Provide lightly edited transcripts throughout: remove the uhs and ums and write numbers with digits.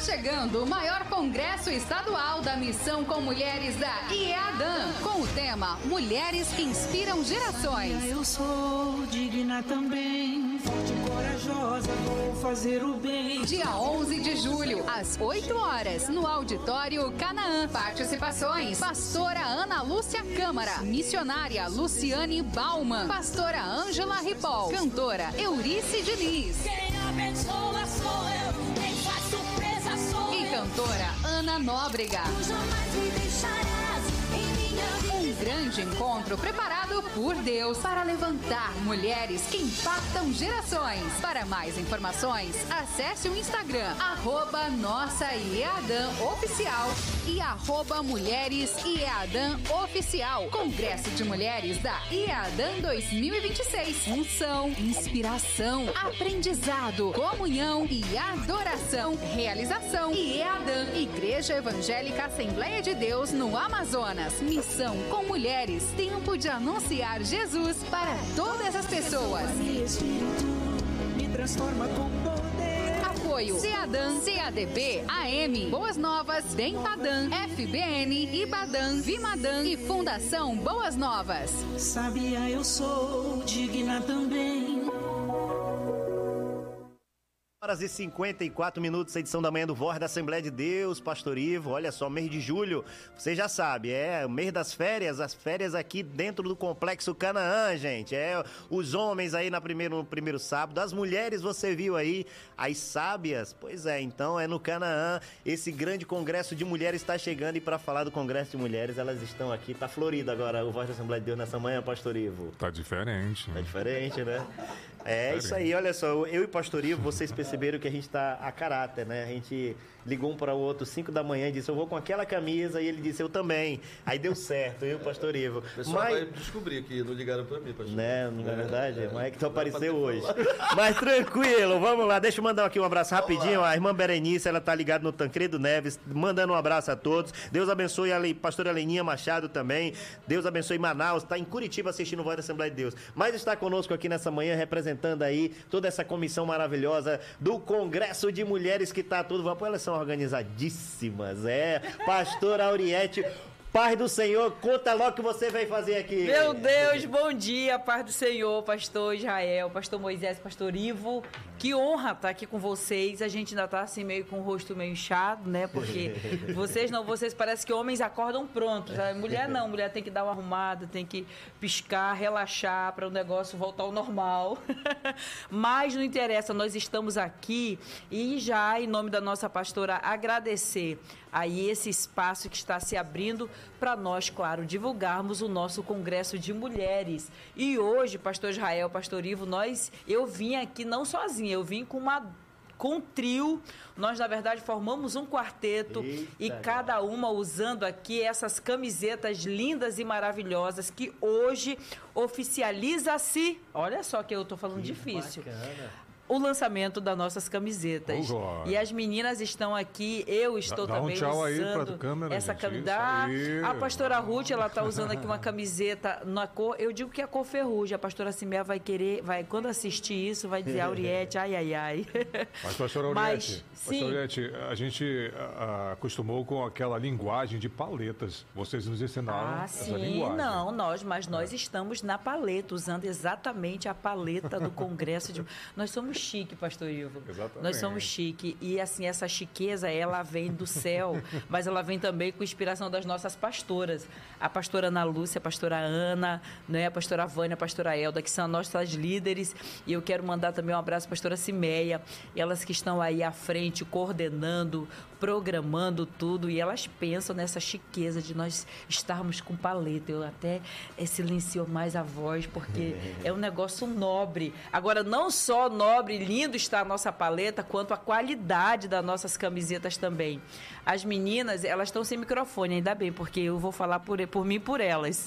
chegando o maior congresso estadual da Missão com Mulheres da IEADAN, com o tema Mulheres que Inspiram Gerações. Eu sou digna também, forte e corajosa, vou fazer o bem. Dia 11 de julho, às 8 horas, no Auditório Canaã. Participações: Pastora Ana Lúcia Câmara, missionária Luciane Bauman, Pastora Ângela Ripoll, cantora Eurice Diniz. Quem abençoa sou eu, quem faz surpresa sou e cantora Ana Nóbrega. Tu jamais me deixarás em minha vida. Um grande encontro preparado por Deus para levantar mulheres que impactam gerações. Para mais informações, acesse o Instagram @NossaIEADANOficial e @MulheresIEADANOficial. Congresso de Mulheres da IEADAN 2026. Unção, inspiração, aprendizado, comunhão e adoração. Realização: IEADAN, Igreja Evangélica Assembleia de Deus no Amazonas. Missão com Mulheres. Tempo de anunciar Jesus para todas as pessoas. Espírito me transforma com poder. Apoio: CEADAN, CADP, AM, Boas Novas, Bempadan, FBN, Ibadan, Vimadan e Fundação Boas Novas. Sabia, eu sou digna também. Horas e 54 minutos, edição da manhã do Voz da Assembleia de Deus, Pastor Ivo. Olha só, mês de julho, você já sabe, é o mês das férias, as férias aqui dentro do Complexo Canaã, gente. É os homens aí no primeiro sábado, as mulheres você viu aí, as sábias. Pois é, então é no Canaã, esse grande congresso de mulheres está chegando, e para falar do congresso de mulheres, elas estão aqui, tá florido agora o Voz da Assembleia de Deus nessa manhã, Pastor Ivo. Tá diferente. Tá diferente, né? É isso aí, olha só, eu e Pastor Ivo, vocês perceberam que a gente tá a caráter, né? A gente ligou um para o outro 5 da manhã e disse, eu vou com aquela camisa, e ele disse, eu também. Aí deu certo, eu e o Pastor Ivo. O pessoal vai descobrir que não ligaram para mim, Pastor. Né, não é verdade? Mas é que tu apareceu hoje. Mas tranquilo, vamos lá, deixa eu mandar aqui um abraço rapidinho. A irmã Berenice, ela tá ligada no Tancredo Neves, mandando um abraço a todos. Deus abençoe a pastora Leninha Machado também. Deus abençoe Manaus, tá em Curitiba assistindo o Voz da Assembleia de Deus. Mas está conosco aqui nessa manhã, representando aí toda essa comissão maravilhosa do Congresso de Mulheres, que tá tudo vapor. Elas são organizadíssimas, Pastora Auriete, paz do Senhor, conta logo o que você veio fazer aqui. Meu Deus, bom dia, paz do Senhor, pastor Israel, pastor Moisés, pastor Ivo. Que honra estar aqui com vocês. A gente ainda tá assim meio com o rosto meio inchado, né? Porque vocês parecem que homens acordam prontos. A mulher não, mulher tem que dar uma arrumada, tem que piscar, relaxar para o negócio voltar ao normal. Mas não interessa, nós estamos aqui e já, em nome da nossa pastora, agradecer aí esse espaço que está se abrindo para nós, claro, divulgarmos o nosso Congresso de Mulheres. E hoje, pastor Israel, pastor Ivo, eu vim aqui não sozinha, eu vim com um trio. Nós, na verdade, formamos um quarteto. Eita, e cada uma usando aqui essas camisetas lindas e maravilhosas que hoje oficializa-se. Olha só que eu estou falando difícil. Bacana. O lançamento das nossas camisetas. E as meninas estão aqui, eu estou também usando essa camiseta. A pastora Ruth, ela está usando aqui uma camiseta na cor, eu digo que é a cor ferrugem. A pastora Simé vai quando assistir isso, vai dizer, Auriete, ai. Mas, pastora Auriete, a gente acostumou com aquela linguagem de paletas. Vocês nos ensinaram essa linguagem. Nós estamos na paleta, usando exatamente a paleta do Congresso. Nós somos chique, pastor Ivo. Exatamente. Nós somos chique. E assim, essa chiqueza, ela vem do céu, mas ela vem também com inspiração das nossas pastoras. A pastora Ana Lúcia, a pastora Ana, né? A pastora Vânia, a pastora Elda, que são nossas líderes. E eu quero mandar também um abraço à pastora Cimeia, elas que estão aí à frente, coordenando, programando tudo. E elas pensam nessa chiqueza de nós estarmos com paleta. Eu até silencio mais a voz, porque é um negócio nobre. Agora, não só nobre, lindo está a nossa paleta, quanto a qualidade das nossas camisetas também. As meninas, elas estão sem microfone, ainda bem, porque eu vou falar por mim e por elas.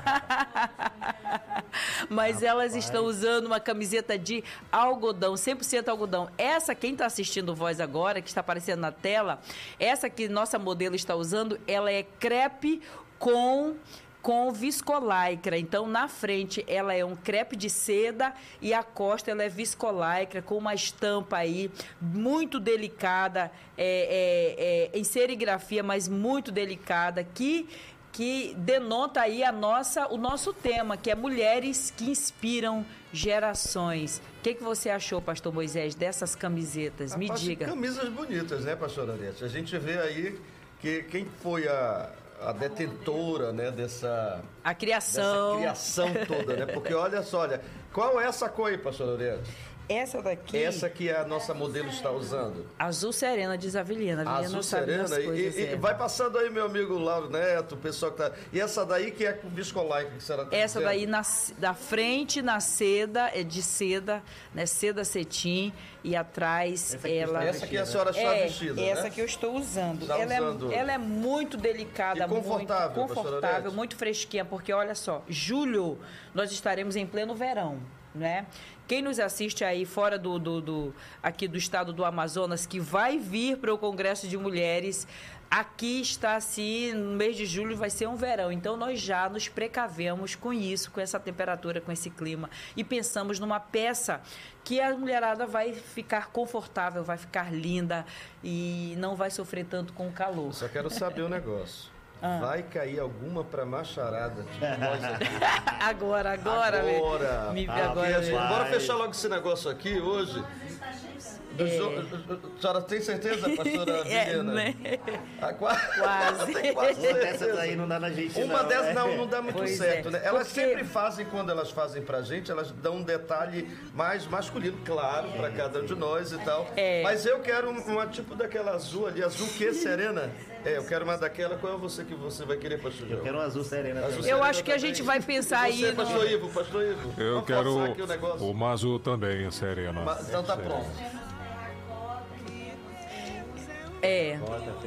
Mas elas estão usando uma camiseta de algodão, 100% algodão. Essa, quem está assistindo Voz agora, que está aparecendo na tela, essa que nossa modelo está usando, ela é crepe com com viscolaicra. Então, na frente, ela é um crepe de seda e a costa ela é viscolaicra, com uma estampa aí muito delicada, em serigrafia, mas muito delicada, que denota aí o nosso tema, que é mulheres que inspiram gerações. O que você achou, pastor Moisés, dessas camisetas? Me diga. Camisas bonitas, né, pastor Arete? A gente vê aí que quem foi a detentora, né, dessa criação toda, né? Porque olha só, qual é essa cor aí, pastor Arete? Essa daqui... Essa que a nossa modelo está usando. Azul Serena, diz a Avilena. Azul Serena. E vai passando aí, meu amigo Lauro Neto, o pessoal que tá... E essa daí que é com viscolaica, que será? Essa daí da frente, na seda, é de seda, né? Seda cetim. E atrás essa que a senhora está vestida, essa né? que eu estou usando. Ela é muito delicada, e confortável, muito confortável, muito fresquinha, porque olha só, julho nós estaremos em pleno verão, né? Quem nos assiste aí fora aqui do estado do Amazonas, que vai vir para o Congresso de Mulheres, aqui está assim, no mês de julho vai ser um verão. Então, nós já nos precavemos com isso, com essa temperatura, com esse clima. E pensamos numa peça que a mulherada vai ficar confortável, vai ficar linda e não vai sofrer tanto com o calor. Só quero saber um negócio. Vai cair alguma pra macharada? Agora. Bora fechar logo esse negócio aqui hoje. A senhora tem certeza, pastora Vilhena? Né? Quase. Tem quase certeza. Essas aí não dá na gente, Uma dessas não dá muito certo, né? Elas Porque... sempre fazem, quando elas fazem pra gente, elas dão um detalhe mais masculino, claro, pra cada um de nós e tal. Mas eu quero uma tipo daquela azul ali, azul que serena? Eu quero uma daquela. Qual é você que você vai querer, pastor João? Eu quero um azul serena. Eu acho que a gente vai pensar aí... Pastor Ivo. Eu quero uma azul também, serena. Então tá pronto. É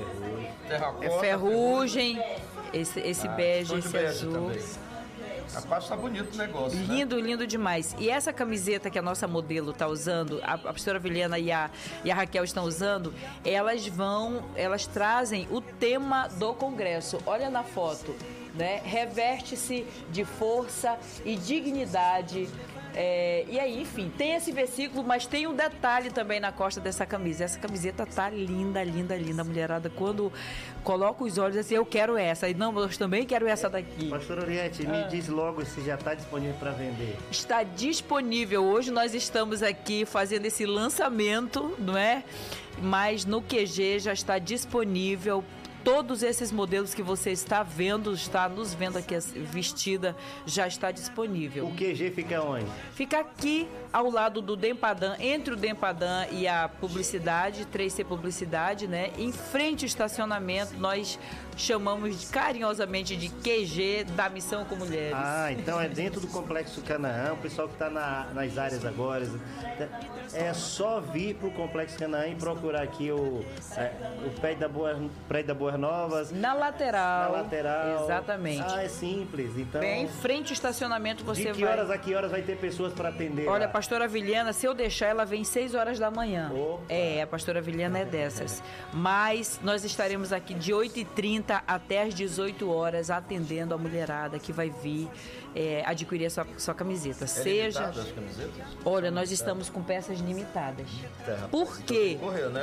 ferrugem, esse bege, esse azul. Também. Rapaz, tá bonito o negócio. Lindo demais. E essa camiseta que a nossa modelo tá usando, a pastora Vilhena e a Raquel estão usando, elas trazem o tema do Congresso. Olha na foto, né? Reverte-se de força e dignidade. E aí, enfim, tem esse versículo, mas tem um detalhe também na costa dessa camisa. Essa camiseta tá linda. A mulherada, quando coloca os olhos assim, eu quero essa. E não, eu também quero essa daqui. Pastor Oriente, me diz logo se já está disponível para vender. Está disponível. Hoje nós estamos aqui fazendo esse lançamento, não é? Mas no QG já está disponível. Todos esses modelos que você está nos vendo aqui vestida, já está disponível. O QG fica onde? Fica aqui ao lado do Dempadan, entre o Dempadan e a Publicidade, 3C Publicidade, né? Em frente ao estacionamento, nós chamamos carinhosamente de QG da Missão com Mulheres. Então é dentro do Complexo Canaã, o pessoal que está nas áreas agora. É só vir para o Complexo Canaã e procurar aqui o prédio da Boas Novas. Na lateral. Exatamente. É simples. Então, bem em frente ao estacionamento você vai... De que horas a que horas vai ter pessoas para atender? Olha, a pastora Vilhena, se eu deixar, ela vem 6 horas da manhã. Opa. A pastora Vilhena é dessas. Mas nós estaremos aqui de 8h30 até as 18 horas atendendo a mulherada que vai vir adquirir a sua camiseta. Seja... as camisetas? Olha, nós estamos com peças limitadas. Por quê? Né?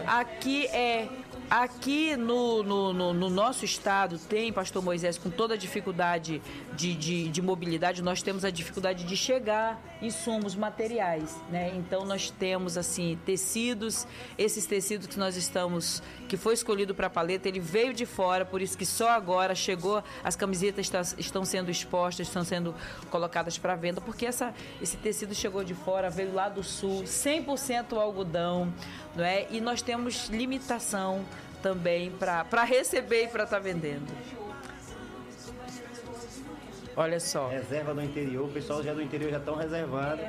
Aqui no nosso estado tem, pastor Moisés, com toda a dificuldade de mobilidade, nós temos a dificuldade de chegar insumos materiais, né? Então nós temos assim tecidos, esses tecidos que foi escolhido para a paleta, ele veio de fora, por isso que só agora chegou, as camisetas estão sendo expostas, estão sendo colocadas para venda, porque esse tecido chegou de fora, veio lá do sul, 100% algodão, não é? E nós temos limitação também para receber e para estar vendendo. Olha só. Reserva no interior, o pessoal já do interior já estão reservando.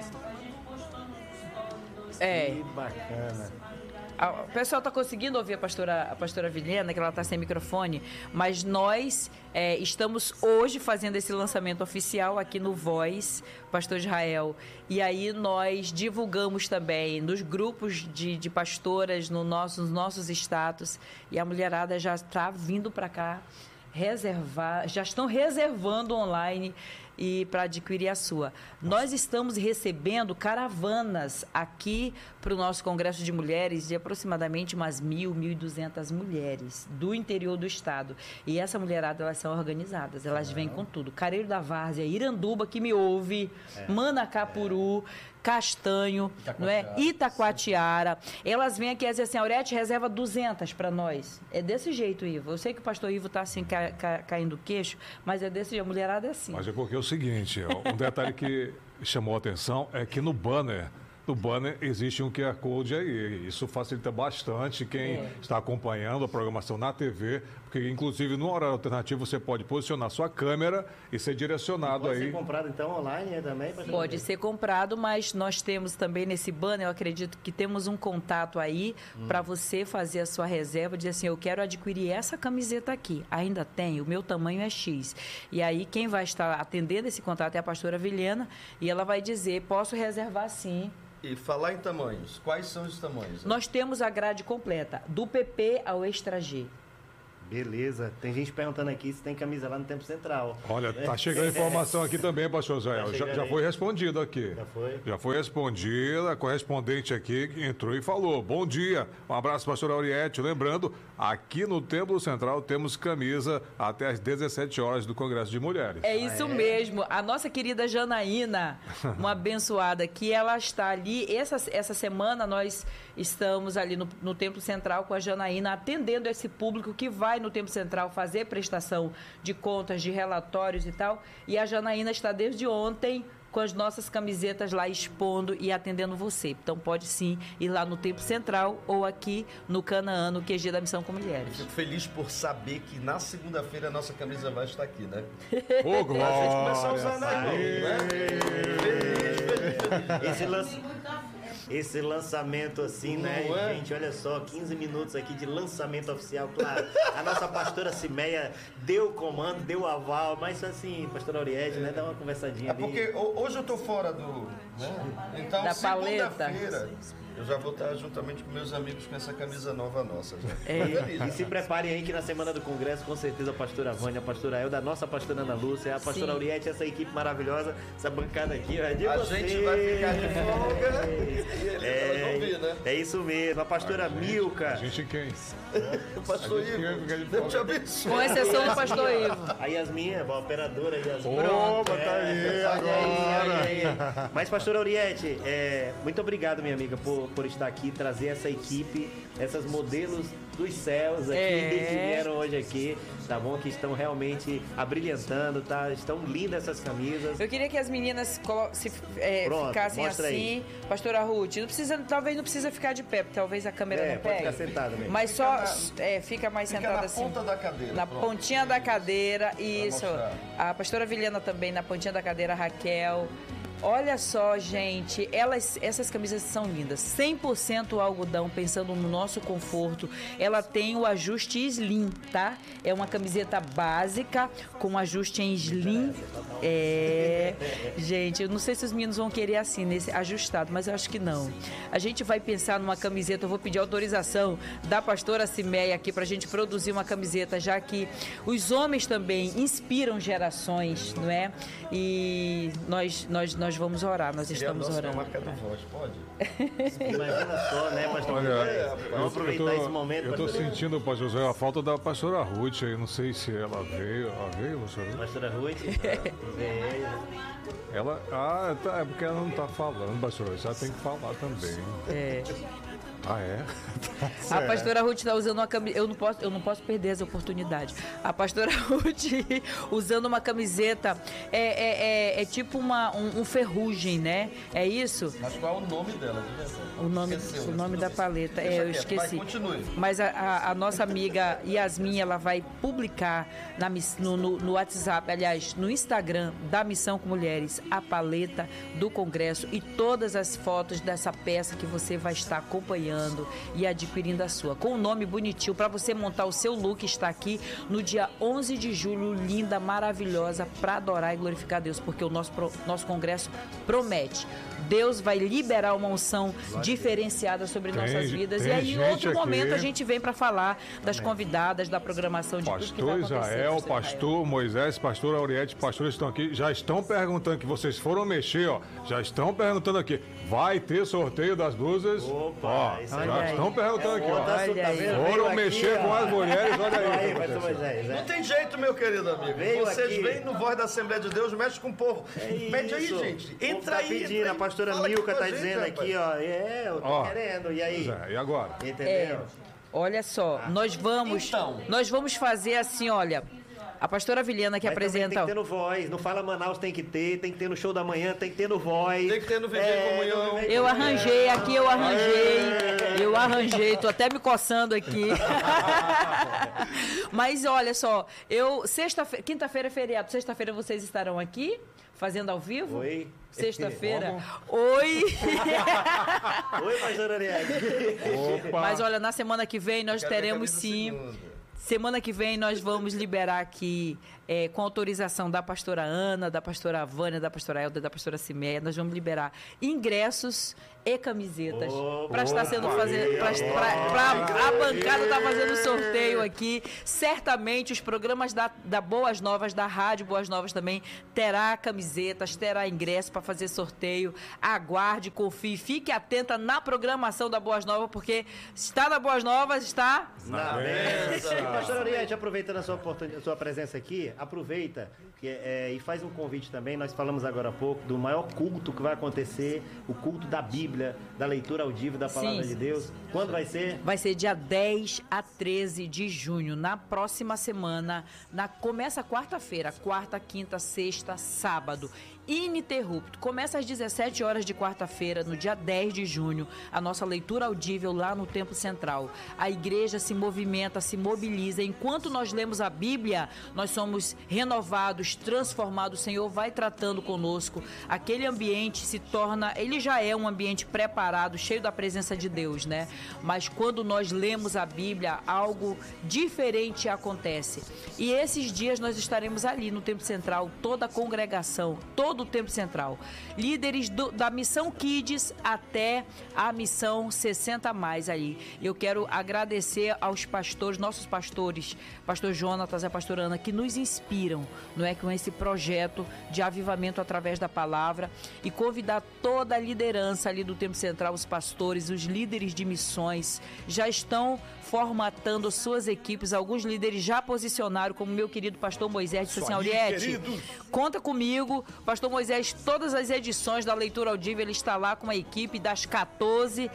Que bacana. O pessoal está conseguindo ouvir a pastora Vilhena, que ela está sem microfone, mas nós estamos hoje fazendo esse lançamento oficial aqui no Voz, Pastor Israel. E aí nós divulgamos também nos grupos de pastoras nos nossos status. E a mulherada já está vindo para cá. já estão reservando online e para adquirir a sua. Nós estamos recebendo caravanas aqui para o nosso Congresso de Mulheres de aproximadamente umas 1.200 mulheres do interior do estado. E essa mulherada, elas são organizadas, elas vêm com tudo. Careiro da Várzea, Iranduba, que me ouve, Manacapuru, Castanho, não é? Itacoatiara. Elas vêm aqui e dizem assim, Aurete, reserva 200 para nós. É desse jeito, Ivo. Eu sei que o pastor Ivo está assim, caindo o queixo, mas é desse jeito. A mulherada é assim. Mas é porque é o seguinte, um detalhe que chamou a atenção é que no banner existe um QR Code aí. Isso facilita bastante quem está acompanhando a programação na TV, porque inclusive no horário alternativo você pode posicionar sua câmera e ser direcionado pode aí. Pode ser comprado então online também? Pode ser comprado, mas nós temos também nesse banner, eu acredito que temos um contato aí para você fazer a sua reserva, dizer assim, eu quero adquirir essa camiseta aqui. Ainda tem, o meu tamanho é X. E aí quem vai estar atendendo esse contato é a pastora Vilhena e ela vai dizer, posso reservar sim. E falar em tamanhos, quais são os tamanhos? Nós temos a grade completa, do PP ao Extra G. Beleza. Tem gente perguntando aqui se tem camisa lá no Tempo Central. Olha, tá chegando informação aqui também, pastor Israel. Já foi respondido aqui. Já foi? Já foi respondida. A correspondente aqui entrou e falou. Bom dia. Um abraço, pastor Auriete. Lembrando, aqui no Templo Central temos camisa até às 17 horas do Congresso de Mulheres. É isso mesmo. A nossa querida Janaína, uma abençoada, que ela está ali. Essa semana nós estamos ali no Templo Central com a Janaína, atendendo esse público que vai no Templo Central fazer prestação de contas, de relatórios e tal. E a Janaína está desde ontem com as nossas camisetas lá expondo e atendendo você. Então pode sim ir lá no Templo Central ou aqui no Canaã, no QG da Missão com Mulheres. Fico feliz por saber que na segunda-feira a nossa camisa vai estar aqui, né? Ô, glória! A gente começar a usar, né? Feliz. Esse lançamento assim, né? Gente, olha só, 15 minutos aqui de lançamento oficial, claro. A nossa pastora Cimeia deu o comando, deu o aval, mas assim, pastora Auriete, né? Dá uma conversadinha ali. Porque hoje eu tô fora do... Né? Então, da paleta. Eu já vou estar juntamente com meus amigos com essa camisa nova nossa. Já. E se preparem aí que na semana do Congresso, com certeza, a pastora Vânia, a pastora Elda, a nossa pastora Ana Lúcia, a pastora Auriete, essa equipe maravilhosa, essa bancada aqui, é de a vocês. gente vai ficar de folga e eles vão vir, né? É isso mesmo, a pastora Milka. A gente quem? O pastor Ivo. Deus te abençoe. Com exceção do pastor Ivo. A Yasmin, a operadora Yasmin. Opa, tá aí agora. Aí. Mas, pastora Auriete, muito obrigado, minha amiga, por estar aqui, trazer essa equipe, essas modelos dos céus aqui, que vieram hoje aqui, tá bom? Que estão realmente abrilhantando, tá? Estão lindas essas camisas. Eu queria que as meninas ficassem assim. Aí. Pastora Ruth, talvez não precisa ficar de pé, porque talvez a câmera não pegue. Pode ficar sentada mesmo. Mas fica mais sentada assim. Na ponta da cadeira. Na pontinha da cadeira, isso. A pastora Vilhena também, na pontinha da cadeira, a Raquel. Olha só, gente, essas camisas são lindas. 100% algodão, pensando no nosso conforto. Ela tem o ajuste slim, tá? É uma camiseta básica com ajuste em slim. Gente, eu não sei se os meninos vão querer assim, nesse ajustado, mas eu acho que não. A gente vai pensar numa camiseta, eu vou pedir autorização da pastora Cimeia aqui pra gente produzir uma camiseta, já que os homens também inspiram gerações, não é? E nós vamos orar, nós estamos orando. Marca da voz, pode? Imagina só, né, pastor? Olha, vamos aproveitar esse momento. Eu tô sentindo, pastor José, a falta da pastora Ruth aí, não sei se ela veio. Ela veio, pastora Ruth? Veio. Ela, é porque ela não tá falando, pastor, já tem que falar também. Ah, é? A pastora Ruth está usando uma camiseta. Eu não posso perder essa oportunidade. A pastora Ruth usando uma camiseta é tipo um ferrugem, né? É isso? Mas qual é o nome dela? O nome da paleta. Eu esqueci. Vai, continue. Mas a nossa amiga Yasmin, ela vai publicar no WhatsApp, aliás, no Instagram da Missão com Mulheres, a paleta do Congresso e todas as fotos dessa peça que você vai estar acompanhando anunciando e adquirindo a sua. Com o nome bonitinho, para você montar o seu look, está aqui no dia 11 de julho, linda, maravilhosa, para adorar e glorificar Deus, porque o nosso congresso promete. Deus vai liberar uma unção diferenciada sobre nossas vidas. E aí, em outro momento, a gente vem para falar das convidadas, da programação de tudo que vai acontecer. Pastor Israel, pastor Moisés, pastor Auriete, pastores estão aqui, já estão perguntando, que vocês foram mexer, ó, já estão perguntando aqui, vai ter sorteio das blusas? Opa, ó, já estão perguntando aqui, ó. Foram mexer com as mulheres, olha aí. Não tem jeito, meu querido amigo. Vocês vêm no Voz da Assembleia de Deus, mexe com o povo. Pede aí, gente. Entra aí. A pastora Milka tá dizendo aqui, ó. Eu tô querendo. E aí? E agora? Entendeu? Olha só, nós vamos fazer assim, olha. A pastora Viliana que apresenta... Tem que ter no Voz. Não fala Manaus, tem que ter no show da manhã, tem que ter no Voz. Tem que ter no VG Comunhão. Eu arranjei, tô até me coçando aqui. Mas olha só, quinta-feira é feriado, sexta-feira vocês estarão aqui, fazendo ao vivo? Oi. Sexta-feira? Oi! Oi, pastora Ariane. Mas olha, na semana que vem nós teremos sim... Semana que vem nós vamos liberar aqui, com autorização da pastora Ana, da pastora Vânia, da pastora Elda, da pastora Cimeia, nós vamos liberar ingressos e camisetas para estar sendo a bancada estar fazendo sorteio aqui. Certamente os programas da Boas Novas, da Rádio Boas Novas também terá camisetas, terá ingresso para fazer sorteio. Aguarde, confie, fique atenta na programação da Boas Novas, porque está na Boas Novas, está na bênção. Pastor Ariete, aproveitando a sua presença aqui, aproveita e faz um convite também. Nós falamos agora há pouco do maior culto que vai acontecer, o culto da Bíblia, da leitura audível da Palavra de Deus. Quando vai ser? Vai ser dia 10 a 13 de junho, na próxima semana. Começa quarta-feira, quarta, quinta, sexta, sábado. Ininterrupto. Começa às 17 horas de quarta-feira, no dia 10 de junho, a nossa leitura audível lá no Templo Central. A igreja se movimenta, se mobiliza. Enquanto nós lemos a Bíblia, nós somos renovados, transformados. O Senhor vai tratando conosco. Aquele ambiente se torna... Ele já é um ambiente preparado, cheio da presença de Deus, né? Mas quando nós lemos a Bíblia, algo diferente acontece. E esses dias nós estaremos ali no Templo Central, toda a congregação, todo o Templo Central. Líderes da Missão Kids até a Missão 60 mais aí. Eu quero agradecer aos pastores, nossos pastores, pastor Jonatas e a pastora Ana, que nos inspiram, não é, com esse projeto de avivamento através da palavra, e convidar toda a liderança ali do Templo Central, os pastores, os líderes de missões, já estão formatando suas equipes. Alguns líderes já posicionaram, como meu querido pastor Moisés, disse assim: Auriete, conta comigo. Pastor Moisés, todas as edições da leitura audível, ele está lá com uma equipe das 14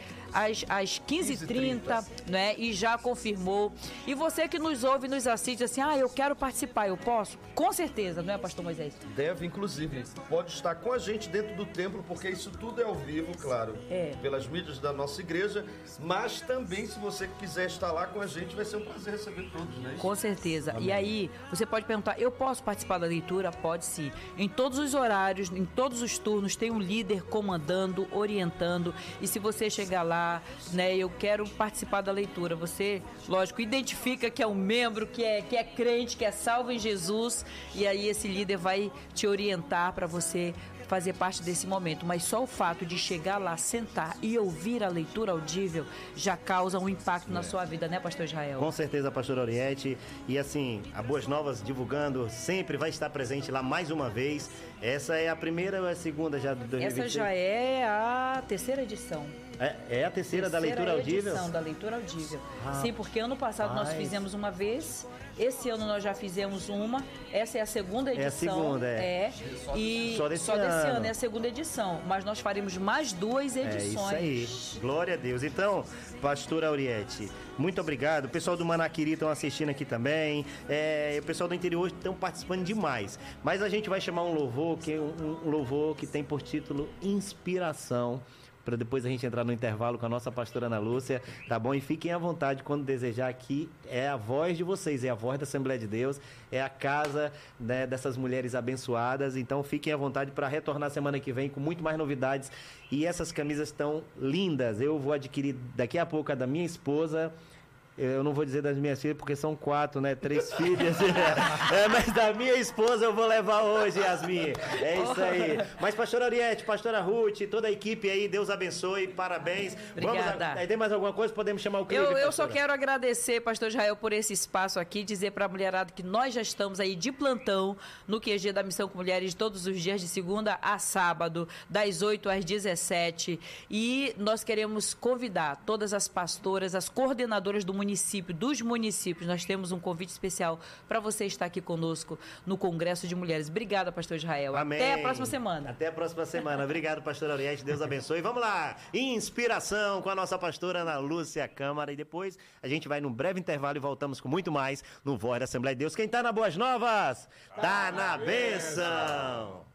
às 15h30, né? E já confirmou. E você que nos ouve e nos assiste, assim, eu quero participar, eu posso? Com certeza, não é, pastor Moisés? Deve, inclusive. Pode estar com a gente dentro do templo, porque isso tudo é ao vivo, claro. Pelas mídias da nossa igreja, mas também, se você quiser estar lá com a gente, vai ser um prazer receber todos, né? Com certeza. Amém. E aí, você pode perguntar, eu posso participar da leitura? Pode sim. Em todos os horários, em todos os turnos, tem um líder comandando, orientando. E se você chegar lá, né, eu quero participar da leitura, você, lógico, identifica que é um membro, que é crente, que é salvo em Jesus, e aí esse líder vai te orientar para você fazer parte desse momento. Mas só o fato de chegar lá, sentar e ouvir a leitura audível já causa um impacto na sua vida, né, pastor Israel? Com certeza, pastor Auriete. E assim, a Boas Novas divulgando sempre vai estar presente lá mais uma vez. Essa é a primeira ou é a segunda já do 2026? Essa já é a terceira edição. É a terceira da leitura audível? Edição da leitura audível. Sim, porque ano passado nós fizemos uma vez, esse ano nós já fizemos uma, essa é a segunda edição. É a segunda, E só desse ano é a segunda edição, mas nós faremos mais 2 edições. É isso aí, glória a Deus. Então, pastora Auriete, muito obrigado. O pessoal do Manaquiri estão assistindo aqui também, o pessoal do interior estão participando demais. Mas a gente vai chamar um louvor que tem por título Inspiração. para depois a gente entrar no intervalo com a nossa pastora Ana Lúcia, tá bom? E fiquem à vontade quando desejar, aqui é a voz de vocês, é a voz da Assembleia de Deus, é a casa, né, dessas mulheres abençoadas, então fiquem à vontade para retornar semana que vem com muito mais novidades. E essas camisas estão lindas, eu vou adquirir daqui a pouco a da minha esposa. Eu não vou dizer das minhas filhas, porque são 4, né? 3 filhas. Mas da minha esposa eu vou levar hoje, Yasmin. É isso aí. Mas pastora Ariete, pastora Ruth, toda a equipe aí, Deus abençoe, parabéns. Obrigada. Aí tem mais alguma coisa? Podemos chamar o clipe, Eu só quero agradecer, pastor Israel, por esse espaço aqui, dizer para a mulherada que nós já estamos aí de plantão no QG da Missão com Mulheres todos os dias, de segunda a sábado, das 8 às 17. E nós queremos convidar todas as pastoras, as coordenadoras dos municípios. Nós temos um convite especial para você estar aqui conosco no Congresso de Mulheres. Obrigada, pastor Israel. Amém. Até a próxima semana. Até a próxima semana. Obrigado, pastora Ariete. Deus abençoe. Vamos lá. Inspiração com a nossa pastora Ana Lúcia Câmara. E depois a gente vai num breve intervalo e voltamos com muito mais no Voz da Assembleia de Deus. Quem tá na Boas Novas? Tá na bênção.